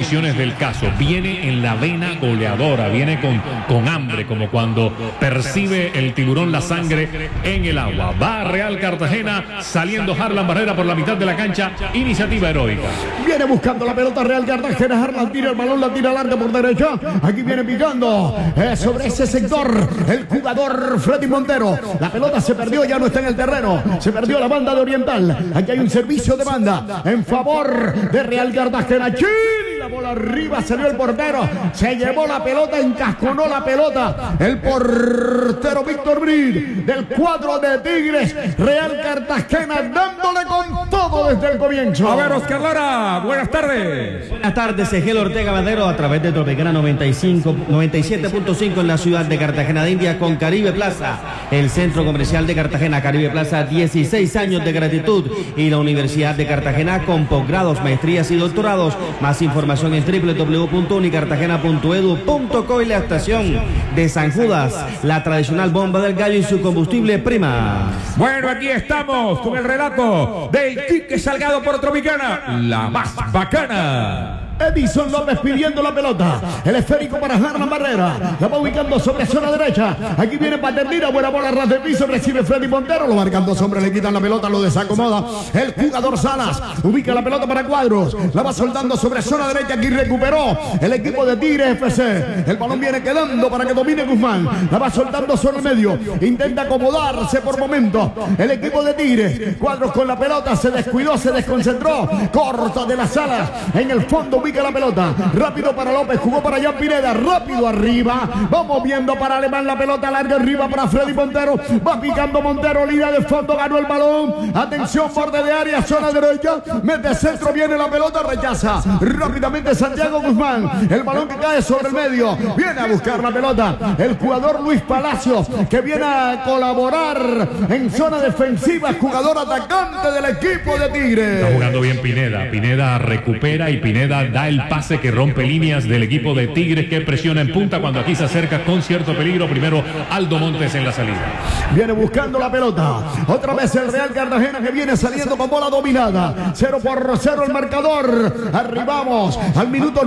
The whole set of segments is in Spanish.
condiciones del caso. Viene en la vena goleadora, viene con hambre, como cuando percibe el tiburón la sangre en el agua. Va Real Cartagena, saliendo Harlan Barrera por la mitad de la cancha. Iniciativa heroica. Viene buscando la pelota Real Cartagena. Harlan tira el balón, la tira larga por derecha. Aquí viene picando sobre ese sector el jugador Freddy Montero. La pelota se perdió, ya no está en el terreno. Se perdió la banda de Oriental. Aquí hay un servicio de banda en favor de Real Cartagena. Chile, la bola arriba, salió el portero. Se llevó la pelota, encasconó la pelota. El portero Víctor Brid del cuadro de Tigres. Real Cartagena dándole con todo desde el comienzo. A ver, Oscar Lara, buenas tardes. Buenas tardes, Egel Ortega Madero a través de Tropicana 97.5 en la ciudad de Cartagena de Indias con Caribe Plaza, el centro comercial de Cartagena. Caribe Plaza, 16 años de gratitud, y la Universidad de Cartagena con posgrados, maestrías y doctorados. Más información en www.unicartagena.edu.co y la estación de San Judas, la tradicional bomba del gallo y su combustible Prima. Bueno, aquí estamos con el relato del Quique Salgado por Tropicana, la más bacana. Edison López pidiendo la pelota. El esférico para Harlan Barrera. La va ubicando sobre zona derecha. Aquí viene Paternina. Buena bola ras de piso. Recibe Freddy Montero. Lo marcan dos hombres. Le quitan la pelota. Lo desacomoda el jugador Salas. Ubica la pelota para Cuadros. La va soltando sobre zona derecha. Aquí recuperó el equipo de Tigres FC. El balón viene quedando para que domine Guzmán. La va soltando sobre el medio. Intenta acomodarse por momento el equipo de Tigres. Cuadros con la pelota. Se descuidó. Se desconcentró. Corta de las Salas. En el fondo ubica la pelota, rápido para López, jugó para Jan Pineda, rápido arriba, vamos viendo para Alemán la pelota larga arriba para Freddy Montero, va picando Montero, línea de fondo, ganó el balón, atención, borde de área, zona derecha, mete centro, viene la pelota, rechaza rápidamente Santiago Guzmán, el balón que cae sobre el medio, viene a buscar la pelota, el jugador Luis Palacios, que viene a colaborar en zona defensiva, jugador atacante del equipo de Tigres. Está jugando bien Pineda, Pineda recupera y Pineda da el pase que rompe líneas del equipo de Tigres, que presiona en punta cuando aquí se acerca con cierto peligro. Primero Aldo Montes en la salida. Viene buscando la pelota. Otra vez el Real Cartagena, que viene saliendo con bola dominada. 0-0 el marcador. Arribamos al minuto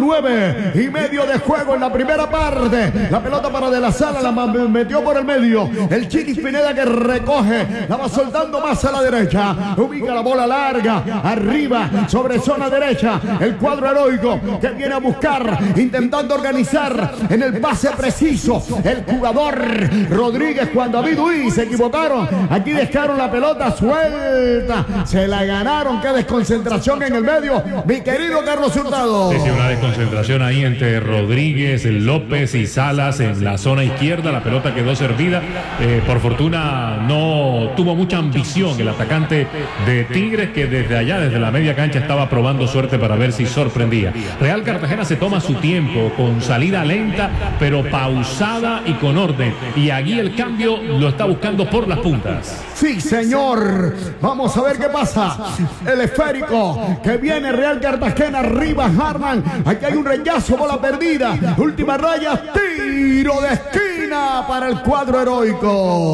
9:30 de juego en la primera parte. La pelota para De la Sala, la metió por el medio. El Chiquis Pineda que recoge. La va soltando más a la derecha. Ubica la bola larga. Arriba sobre zona derecha. El cuadro heroico que viene a buscar, intentando organizar en el pase preciso el jugador Rodríguez. Juan David Uy, se equivocaron, aquí dejaron la pelota suelta, se la ganaron. Qué desconcentración en el medio, mi querido Carlos Hurtado. Sí, una desconcentración ahí entre Rodríguez, López y Salas en la zona izquierda. La pelota quedó servida, por fortuna no tuvo mucha ambición el atacante de Tigres, que desde allá, desde la media cancha, estaba probando suerte para ver si sorprendía. Real Cartagena se toma su tiempo, con salida lenta, pero pausada y con orden. Y aquí el cambio lo está buscando por las puntas. Sí, señor. Vamos a ver qué pasa. El esférico que viene Real Cartagena, arriba Harman. Aquí hay un rechazo, bola perdida. Última raya, tiro de esquina para el cuadro heroico.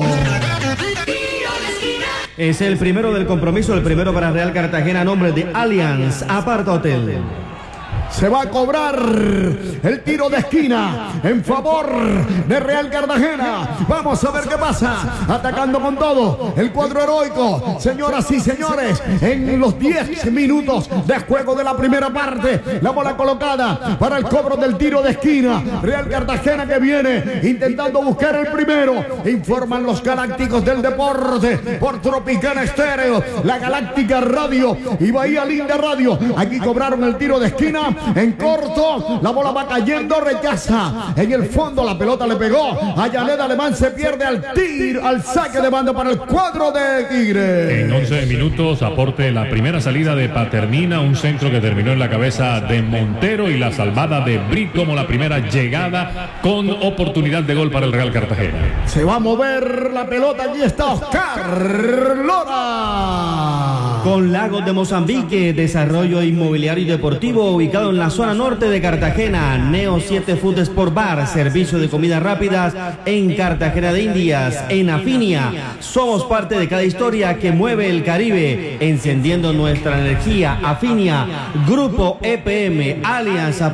Es el primero del compromiso, el primero para Real Cartagena, a nombre de Allianz Aparta Hotel. Se va a cobrar el tiro de esquina en favor de Real Cartagena. Vamos a ver qué pasa. Atacando con todo el cuadro heroico. Señoras y señores, en los 10 minutos de juego de la primera parte, la bola colocada para el cobro del tiro de esquina. Real Cartagena que viene intentando buscar el primero. Informan los galácticos del deporte por Tropicana Estéreo, la Galáctica Radio y Bahía Linda Radio. Aquí cobraron el tiro de esquina. En corto, la bola va cayendo, rechaza. En el fondo la pelota le pegó a Yanet Alemán, se pierde al tiro, al saque de banda para el cuadro de Tigres. En 11 minutos, aporte la primera salida de Paternina, un centro que terminó en la cabeza de Montero, y la salvada de Brit como la primera llegada con oportunidad de gol para el Real Cartagena. Se va a mover la pelota, allí está Oscar Lora. Con Lagos de Mozambique, desarrollo inmobiliario y deportivo ubicado en la zona norte de Cartagena. Neo 7 Food Sport Bar, servicio de comidas rápidas en Cartagena de Indias. En Afinia, somos parte de cada historia que mueve el Caribe, encendiendo nuestra energía. Afinia, Grupo EPM, Alianza